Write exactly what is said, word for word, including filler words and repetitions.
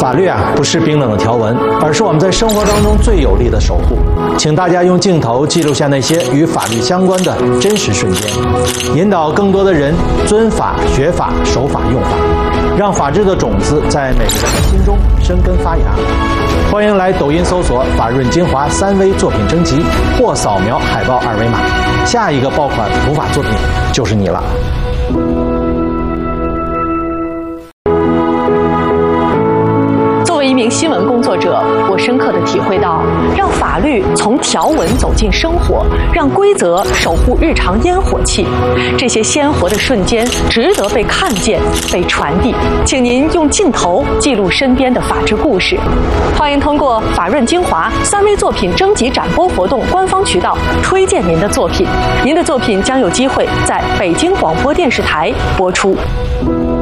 法律啊，不是冰冷的条文，而是我们在生活当中最有力的守护。请大家用镜头记录下那些与法律相关的真实瞬间，引导更多的人遵法、学法、守法、用法，让法治的种子在每个人的心中生根发芽。欢迎来抖音搜索“法润精华三微作品征集”或扫描海报二维码，下一个爆款普法作品就是你了。 作为一名新闻工作者，我深刻地体会到，让法律从条文走进生活，让规则守护日常烟火气，这些鲜活的瞬间值得被看见、被传递。请您用镜头记录身边的法治故事。欢迎通过法润精华三微作品征集展播活动官方渠道推荐您的作品，您的作品将有机会在北京广播电视台播出。